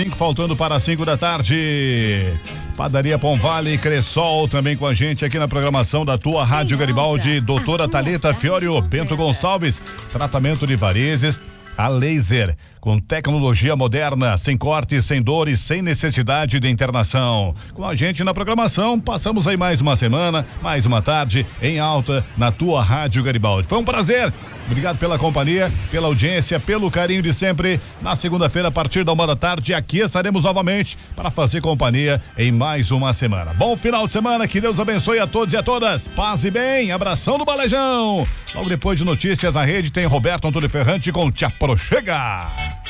Faltando para 5 da tarde. Padaria Pão Vale, Cressol também com a gente aqui na programação da tua Rádio Garibaldi. Doutora Thalita Fiorio, Bento Gonçalves, tratamento de varizes a laser, com tecnologia moderna, sem cortes, sem dores, sem necessidade de internação. Com a gente na programação, passamos aí mais uma semana, mais uma tarde em alta na tua Rádio Garibaldi. Foi um prazer. Obrigado pela companhia, pela audiência, pelo carinho de sempre. Na segunda-feira, a partir da 1 da tarde, aqui estaremos novamente para fazer companhia em mais uma semana. Bom final de semana, que Deus abençoe a todos e a todas. Paz e bem, abração do Balejão. Logo depois de notícias na rede, tem Roberto Antônio Ferrante com Tchá Pro Chega.